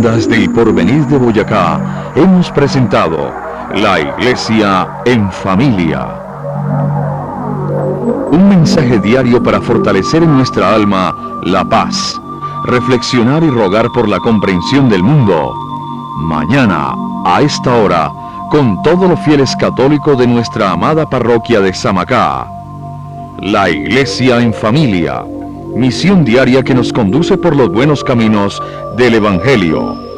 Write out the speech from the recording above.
Ondas del Porvenir de Boyacá, hemos presentado La Iglesia en Familia. Un mensaje diario para fortalecer en nuestra alma la paz, reflexionar y rogar por la comprensión del mundo. Mañana, a esta hora, con todos los fieles católicos de nuestra amada parroquia de Samacá. La Iglesia en Familia. Misión diaria que nos conduce por los buenos caminos del Evangelio.